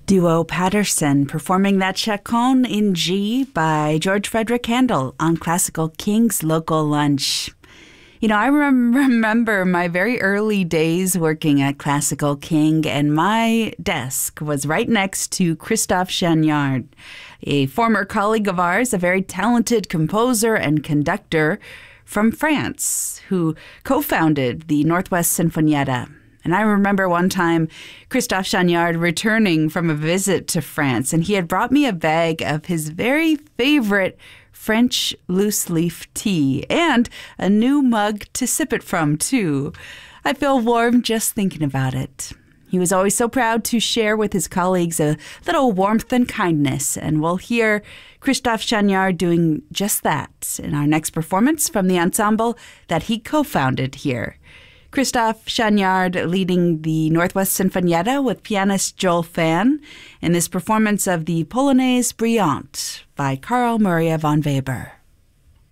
Duo Patterson performing that chaconne in G by George Frederick Handel on Classical King's Local Lunch. You know, I remember my very early days working at Classical King, and my desk was right next to Christophe Chagnard, a former colleague of ours, a very talented composer and conductor from France, who co-founded the Northwest Sinfonietta. And I remember one time Christophe Chagnard returning from a visit to France, and he had brought me a bag of his very favorite French loose-leaf tea and a new mug to sip it from, too. I feel warm just thinking about it. He was always so proud to share with his colleagues a little warmth and kindness, and we'll hear Christophe Chagnard doing just that in our next performance from the ensemble that he co-founded here. Christophe Chagnard leading the Northwest Sinfonietta with pianist Joel Fan in this performance of the Polonaise Brillante by Carl Maria von Weber.